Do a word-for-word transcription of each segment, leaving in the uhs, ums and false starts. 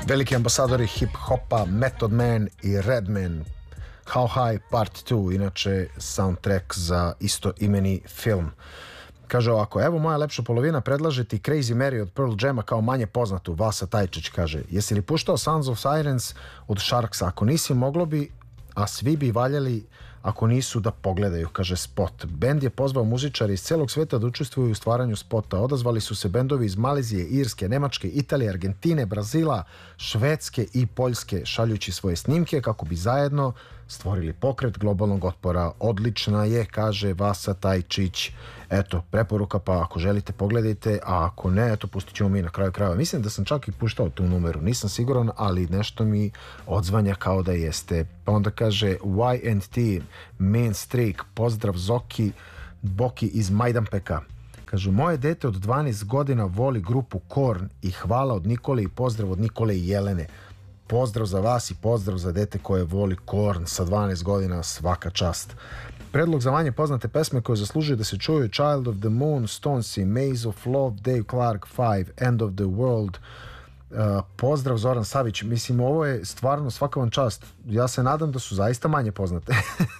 Veliki ambasadori hip-hopa Method Man i Redman. How High Part dva, inače soundtrack za isto imeni film. Kaže ovako, evo moja lepša polovina predlaže ti Crazy Mary od Pearl Jama kao manje poznatu. Vasa Tajčić kaže, jesi li puštao Sons of Sirens od Sharksa? Ako nisi, moglo bi, a svi bi valjali ako nisu da pogledaju, kaže spot. Bend je pozvao muzičari iz celog sveta da učestvuju u stvaranju spota. Odazvali su se bendovi iz Malezije, Irske, Nemačke, Italije, Argentine, Brazila, Švedske i Poljske, šaljući svoje snimke kako bi zajedno stvorili pokret globalnog otpora. Odlična je, kaže Vasa Tajčić. Eto, preporuka, pa ako želite pogledajte, a ako ne, eto, pustit ćemo mi na kraju krajeva. Mislim da sam čak i puštao tu numeru, nisam siguran, ali nešto mi odzvanja kao da jeste. Pa onda kaže Y and T, Main Streak, pozdrav Zoki, Boki iz Majdanpeka. Kaže, moje dete od dvanaest godina voli grupu Korn i hvala od Nikole i pozdrav od Nikole i Jelene. Pozdrav za vas i pozdrav za dete koje voli Korn sa dvanaest godina, svaka čast. Predlog za manje poznate pesme koje zaslužuju da se čuju: Child of the Moon, Stonesi, Maze of Love, Dave Clark five, End of the World. Uh, pozdrav Zoran Savić. Mislim, ovo je stvarno svaka vam čast. Ja se nadam da su zaista manje poznate.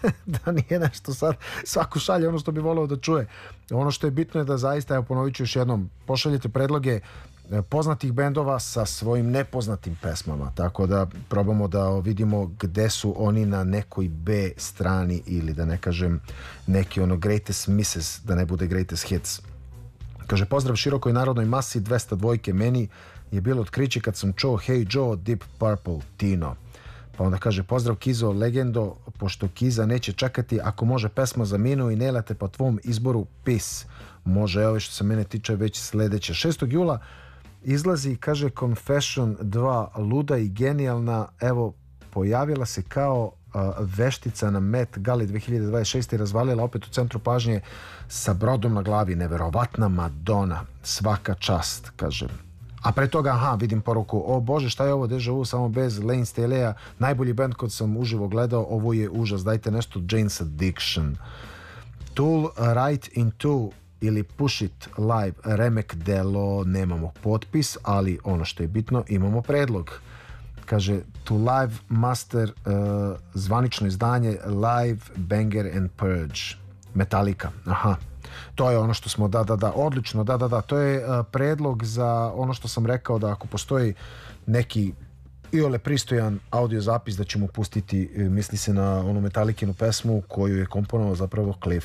Da nije nešto sad svako šalje ono što bi voleo da čuje. Ono što je bitno je da zaista, evo ponovit ću još jednom, pošaljete predloge poznatih bendova sa svojim nepoznatim pesmama, tako da probamo da vidimo gde su oni na nekoj B strani ili da ne kažem neki ono greatest misses, da ne bude greatest hits. Kaže, pozdrav širokoj narodnoj masi, dvesta dvojke meni je bilo otkriće kad sam čuo Hey Joe, Deep Purple, Tino. Pa onda kaže, pozdrav Kizo, legendo, pošto Kiza neće čekati, ako može pesma za Minu i Nelate po tvom izboru, peace. Može, evo što se mene tiče već sledeće. šestog jula izlazi, kaže, Confession dva, luda i genijalna, evo, pojavila se kao uh, veštica na Met Gali dve hiljade dvadeset šeste i razvalila opet u centru pažnje sa brodom na glavi, neverovatna Madonna, svaka čast, kaže. A pre toga, aha, vidim poruku, o Bože, šta je ovo, Deja Vu, samo bez Lane Staley-a, najbolji band kod sam uživo gledao, ovo je užas, dajte nešto Jane's Addiction. Tool, Right in Two, ili Push It Live, remek delo, nemamo potpis, ali ono što je bitno, imamo predlog. Kaže, To Live Master, uh, zvanično izdanje, Live, Banger and Purge, Metallica, aha. To je ono što smo, da, da, da, odlično, da, da, da, to je uh, predlog za ono što sam rekao, da ako postoji neki iole pristojan audio zapis da ćemo pustiti, misli se na onu Metallicinu pesmu koju je komponovao zapravo Cliff.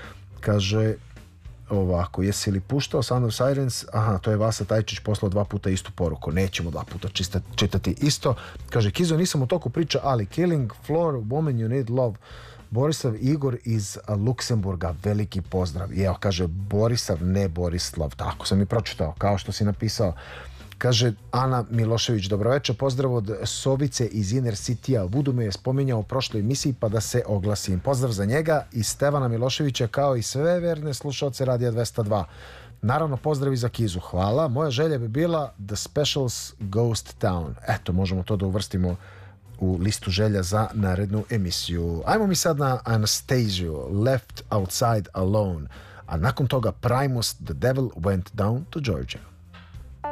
Kaže ovako, jesi li puštao Sound of Sirens? Aha, to je Vasa Tajčić poslao dva puta istu poruku, nećemo dva puta čista, čitati isto. Kaže, Kizo, nisam u toku priča, ali Killing Floor, Woman You Need Love, Borisav Igor iz Luksemburga, veliki pozdrav. I evo, kaže, Borisav, ne Borislav, tako sam i pročitao, kao što si napisao. Kaže, Ana Milošević, dobroveče, pozdrav od Sovice iz Inner City-a. Vudu me je spominjao u prošloj emisiji, pa da se oglasim. Pozdrav za njega i Stevana Miloševića, kao i sve verne slušalce Radija dvesta dva. Naravno, pozdrav i za Kizu, hvala. Moja želja bi bila The Specials Ghost Town. Eto, možemo to da uvrstimo u listu želja za narednu emisiju. Ajmo mi sad na Anastasiju, Left Outside Alone, a nakon toga Primus, The Devil Went Down to Georgia.